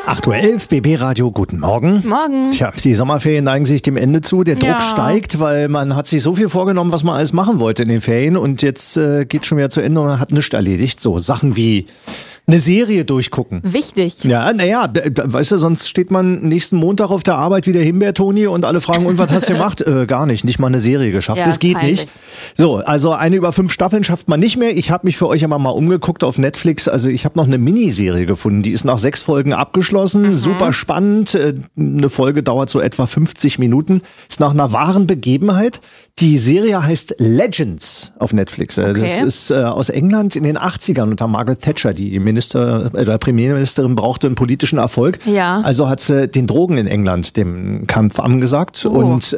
8:11 Uhr, BB Radio, guten Morgen. Morgen. Tja, die Sommerferien neigen sich dem Ende zu. Der Druck steigt, weil man hat sich so viel vorgenommen, was man alles machen wollte in den Ferien. Und jetzt geht schon wieder zu Ende und man hat nichts erledigt. So Sachen wie eine Serie durchgucken. Wichtig. Ja, naja, weißt du, sonst steht man nächsten Montag auf der Arbeit wie der Himbeer-Toni und alle fragen, und was hast du gemacht? Gar nicht, nicht mal eine Serie geschafft. Ja, das geht peinlich. nicht. So, also eine über 5 Staffeln schafft man nicht mehr. Ich habe mich für euch aber mal umgeguckt auf Netflix. Also ich habe noch eine Miniserie gefunden. Die ist nach 6 Folgen abgeschlossen. Super spannend. Eine Folge dauert so etwa 50 Minuten. Ist nach einer wahren Begebenheit. Die Serie heißt Legends auf Netflix. Okay. Das ist aus England in den 80ern unter Margaret Thatcher. Die Premierministerin brauchte einen politischen Erfolg. Ja. Also hat sie den Drogen in England dem Kampf angesagt. Oh. Und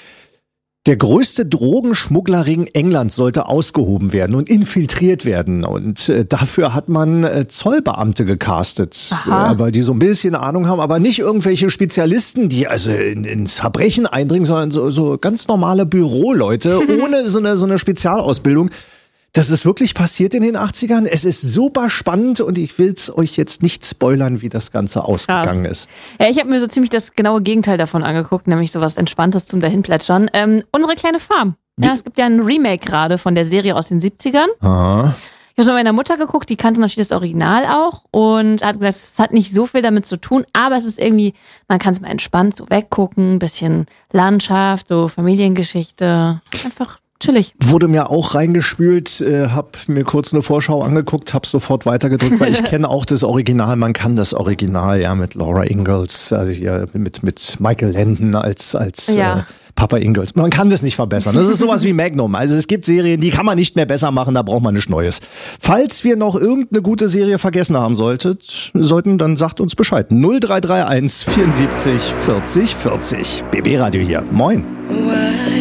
der größte Drogenschmugglerring Englands sollte ausgehoben werden und infiltriert werden. Und dafür hat man Zollbeamte gecastet, weil die so ein bisschen Ahnung haben, aber nicht irgendwelche Spezialisten, die also ins Verbrechen eindringen, sondern so ganz normale Büroleute ohne so eine Spezialausbildung. Das ist wirklich passiert in den 80ern. Es ist super spannend und ich will es euch jetzt nicht spoilern, wie das Ganze ausgegangen ist. Ja, ich habe mir so ziemlich das genaue Gegenteil davon angeguckt, nämlich sowas Entspanntes zum Dahinplätschern. Unsere kleine Farm. Ja, es gibt ja ein Remake gerade von der Serie aus den 70ern. Aha. Ich habe mit meiner Mutter geguckt, die kannte natürlich das Original auch und hat gesagt, es hat nicht so viel damit zu tun, aber es ist irgendwie, man kann es mal entspannt so weggucken, ein bisschen Landschaft, so Familiengeschichte, einfach chillig. Wurde mir auch reingespült, hab mir kurz eine Vorschau angeguckt, hab sofort weitergedrückt, weil ich kenne auch das Original, man kann das Original, ja, mit Laura Ingalls, also hier mit Michael Landon als Papa Ingalls. Man kann das nicht verbessern. Das ist sowas wie Magnum. Also es gibt Serien, die kann man nicht mehr besser machen, da braucht man nichts Neues. Falls wir noch irgendeine gute Serie vergessen haben sollten, dann sagt uns Bescheid. 0331 74 40 40. BB Radio hier. Moin.